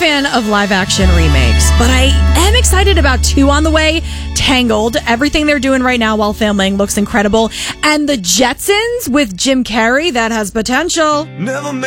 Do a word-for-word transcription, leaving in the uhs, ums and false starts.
fan of live action remakes, but I am excited about two on the way. Tangled, everything they're doing right now while filming looks incredible. And The Jetsons with Jim Carrey, that has potential. Never